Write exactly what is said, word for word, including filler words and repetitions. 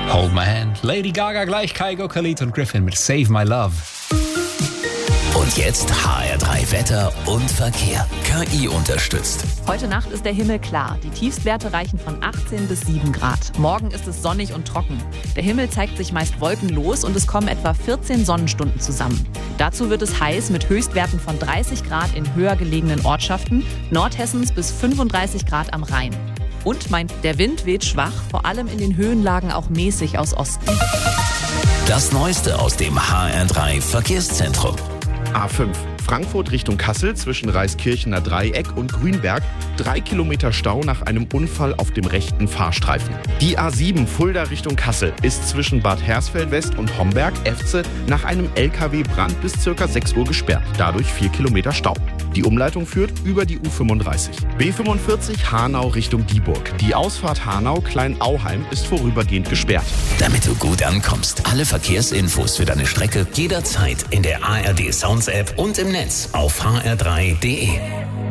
Hold My Hand, Lady Gaga, gleich Kygo, Khalid und Griffin mit Save My Love. Und jetzt H R drei Wetter und Verkehr. K I unterstützt. Heute Nacht ist der Himmel klar. Die Tiefstwerte reichen von achtzehn bis sieben Grad. Morgen ist es sonnig und trocken. Der Himmel zeigt sich meist wolkenlos und es kommen etwa vierzehn Sonnenstunden zusammen. Dazu wird es heiß mit Höchstwerten von dreißig Grad in höher gelegenen Ortschaften, Nordhessens bis fünfunddreißig Grad am Rhein. Und meint, der Wind weht schwach, vor allem in den Höhenlagen auch mäßig aus Osten. Das Neueste aus dem H R drei Verkehrszentrum. A fünf Frankfurt Richtung Kassel zwischen Reiskirchener Dreieck und Grünberg. Drei Kilometer Stau nach einem Unfall auf dem rechten Fahrstreifen. Die A sieben Fulda Richtung Kassel ist zwischen Bad Hersfeld West und Homberg Efze nach einem L K W-Brand bis ca. sechs Uhr gesperrt. Dadurch vier Kilometer Stau. Die Umleitung führt über die U fünfunddreißig. B fünfundvierzig Hanau Richtung Dieburg. Die Ausfahrt Hanau-Kleinauheim ist vorübergehend gesperrt. Damit du gut ankommst, alle Verkehrsinfos für deine Strecke jederzeit in der A R D Sounds App und im Netz auf h r drei punkt d e.